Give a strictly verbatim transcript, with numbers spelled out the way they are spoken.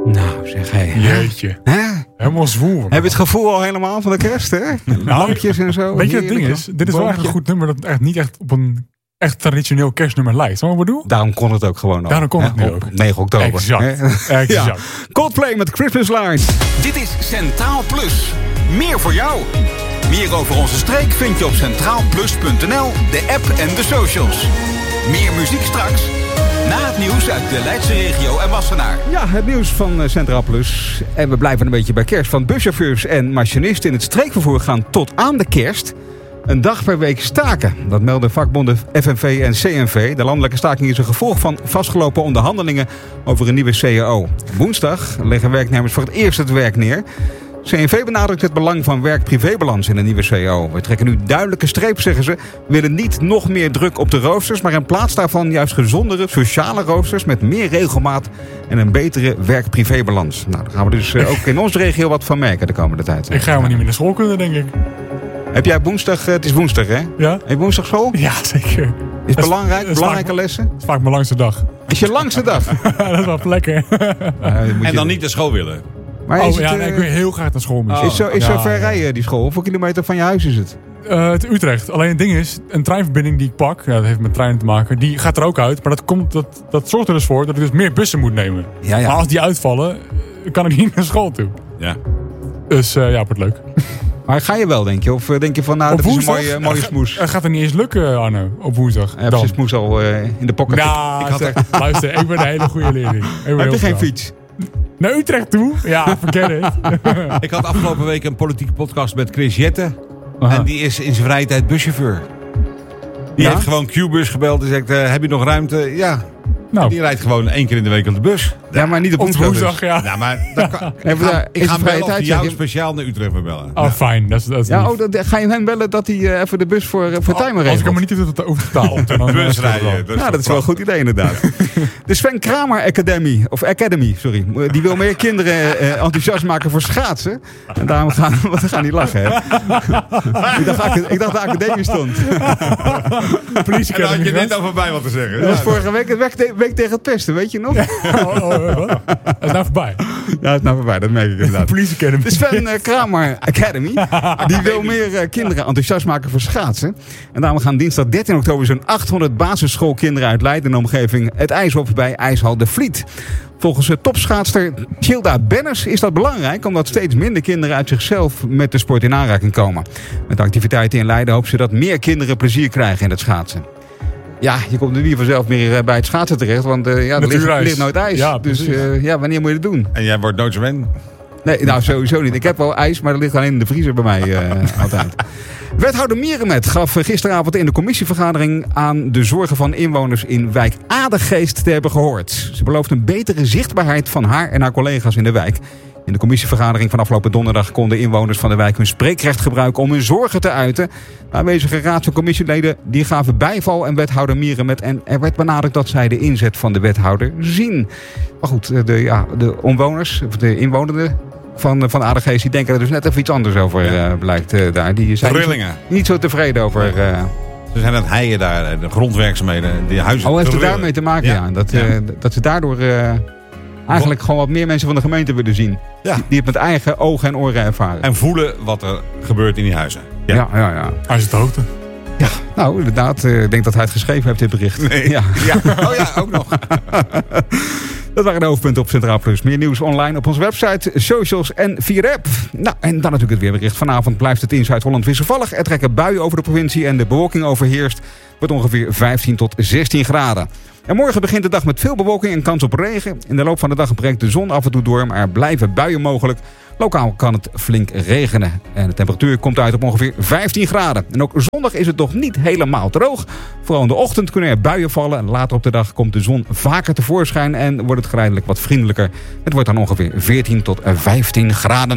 Nou, zeg hé. Hey. Jeetje. Hè? Helemaal zwoer. Heb je het gevoel al helemaal van de kerst, hè? Lampjes en zo. Weet je wat het ding is? Dit is wel echt een goed nummer dat echt niet echt op een echt traditioneel kerstnummer lijkt. Wat ik bedoel? Daarom kon het ook gewoon al. Daarom kon het nu op ook. negen oktober. Exact. exact. Ja. Coldplay met Christmas Lights. Dit is Centraal Plus. Meer voor jou. Meer over onze streek vind je op centraal plus punt n l, de app en de socials. Meer muziek straks. Na het nieuws uit de Leidse regio en Wassenaar. Ja, het nieuws van Centraal Plus. En we blijven een beetje bij kerst. Want buschauffeurs en machinisten in het streekvervoer gaan tot aan de kerst een dag per week staken. Dat melden vakbonden F N V en C N V. De landelijke staking is een gevolg van vastgelopen onderhandelingen over een nieuwe C A O. Woensdag leggen werknemers voor het eerst het werk neer. C N V benadrukt het belang van werk-privébalans in een nieuwe C A O. We trekken nu duidelijke streep, zeggen ze. We willen niet nog meer druk op de roosters, maar in plaats daarvan juist gezondere sociale roosters met meer regelmaat en een betere werk-privébalans. Nou, daar gaan we dus uh, ook in onze regio wat van merken de komende tijd. Ik ga helemaal niet meer naar school kunnen, denk ik. Heb jij woensdag, het is woensdag hè? Ja. Heb je woensdag school? Ja, zeker. Is het belangrijk? Dat is belangrijke vaak, lessen? Dat is vaak mijn langste dag. Is je langste dag? Dat is wel lekker. Uh, en dan niet naar school willen? Maar oh is ja, het, nee, uh, ik wil heel graag naar school. Oh. Is zo, is ja, zo ver ja. rijden die school? Hoeveel kilometer van je huis is het? Uh, het Utrecht. Alleen het ding is, een treinverbinding die ik pak, ja, dat heeft met treinen te maken, die gaat er ook uit. Maar dat, komt, dat, dat zorgt er dus voor dat ik dus meer bussen moet nemen. Ja, ja. Maar als die uitvallen, kan ik niet naar school toe. Ja. Dus uh, ja, wordt leuk. Maar ga je wel, denk je? Of denk je van, nou, op dat woensdag? is een mooie, mooie smoes? Het gaat er niet eens lukken, Arno, op woensdag. Heb je je smoes al uh, in de pocket? Ja, ik had zeg, er... luister, ik ben een hele goede leerling. Heb je geen fiets? Naar Utrecht toe? Ja, forget it. Ik had afgelopen week een politieke podcast met Chris Jette. Aha. En die is in zijn vrije tijd buschauffeur. Die ja? heeft gewoon Q-bus gebeld en zegt, uh, heb je nog ruimte? Ja. Nou. Die rijdt gewoon één keer in de week op de bus. Ja, maar niet op woensdag. woensdag, ja. Ja, maar dat kan, nee, ik ga, ik ga bellen tijd of jou je... speciaal naar Utrecht wil bellen. Oh, fijn. Dat is, dat is ja, oh, dat, ga je hem bellen dat hij uh, even de bus voor, uh, voor oh, timer regelt? Als ik hem niet over te betalen. Bus rijden. Dat is, ja, dat is wel een goed idee inderdaad. De Sven Kramer Academy, of Academy, sorry. Die wil meer kinderen uh, enthousiast maken voor schaatsen. En daarom gaan, we gaan niet lachen, hè. ik, dacht, ik dacht de academie stond. En daar had je net over bij wat te zeggen. Dat was vorige week een week, week tegen het pesten, weet je nog? oh, oh, oh, dat is nou voorbij. Ja, dat is nou voorbij, dat merk ik inderdaad. Police Academy. De Sven uh, Kramer Academy, die wil meer uh, kinderen enthousiast maken voor schaatsen. En daarom gaan dinsdag dertien oktober zo'n achthonderd basisschoolkinderen uit Leiden en de omgeving het ijs op bij IJshal de Vliet. Volgens de topschaatster Childa Benners is dat belangrijk, omdat steeds minder kinderen uit zichzelf met de sport in aanraking komen. Met de activiteiten in Leiden hoopt ze dat meer kinderen plezier krijgen in het schaatsen. Ja, je komt nu niet vanzelf meer bij het schaatsen terecht, want uh, ja, er ligt, ligt nooit ijs. Ja, dus uh, ja, wanneer moet je het doen? En jij wordt nooit zo wen? Nee, nou sowieso niet. Ik heb wel ijs, maar dat ligt alleen in de vriezer bij mij uh, altijd. Wethouder Mierenmet gaf gisteravond in de commissievergadering aan de zorgen van inwoners in wijk Adegeest te hebben gehoord. Ze belooft een betere zichtbaarheid van haar en haar collega's in de wijk. In de commissievergadering van afgelopen donderdag konden inwoners van de wijk hun spreekrecht gebruiken om hun zorgen te uiten. De aanwezige raads- en commissieleden die gaven bijval en wethouder Mierenmet. En er werd benadrukt dat zij de inzet van de wethouder zien. Maar goed, de, ja, de omwoners, of de inwonenden van, van Adegeest, die denken er dus net even iets anders over, ja. uh, blijkt uh, daar. Die zijn niet, niet zo tevreden over... Uh, Ze zijn aan het heien daar, de grondwerkzaamheden, die huizen. Oh, heeft het daarmee te maken, ja. ja. Dat, ja. Uh, dat ze daardoor... Uh, Eigenlijk gewoon wat meer mensen van de gemeente willen zien. Ja. Die het met eigen ogen en oren ervaren. En voelen wat er gebeurt in die huizen. Ja, ja, ja. ja. Hij is het hoogte. Ja, nou inderdaad. Ik denk dat hij het geschreven heeft, dit bericht. Nee. Ja. Ja. Oh ja, ook nog. Dat waren de hoofdpunten op Centraal Plus. Meer nieuws online op onze website, socials en via de app. Nou, en dan natuurlijk het weerbericht. Vanavond blijft het in Zuid-Holland wisselvallig. Er trekken buien over de provincie en de bewolking overheerst. Wordt ongeveer vijftien tot zestien graden. En morgen begint de dag met veel bewolking en kans op regen. In de loop van de dag breekt de zon af en toe door, maar er blijven buien mogelijk. Lokaal kan het flink regenen. En de temperatuur komt uit op ongeveer vijftien graden. En ook zondag is het nog niet helemaal droog. Vooral in de ochtend kunnen er buien vallen. En later op de dag komt de zon vaker tevoorschijn en wordt het geleidelijk wat vriendelijker. Het wordt dan ongeveer veertien tot vijftien graden.